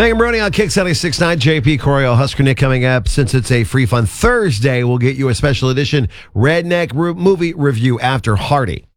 Megan Maroney on Kick 76.9, JP Corio, Husker Nick coming up. Since it's a free fun Thursday, we'll get you a special edition Redneck movie review after Hardy.